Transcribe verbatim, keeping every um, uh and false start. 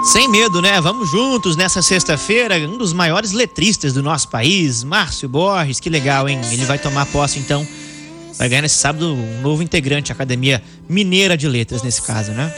Sem medo, né? Vamos juntos nessa sexta-feira. Um dos maiores letristas do nosso país, Márcio Borges. Que legal, hein? Ele vai tomar posse, então. Vai ganhar nesse sábado um novo integrante, a Academia Mineira de Letras, nesse caso, né?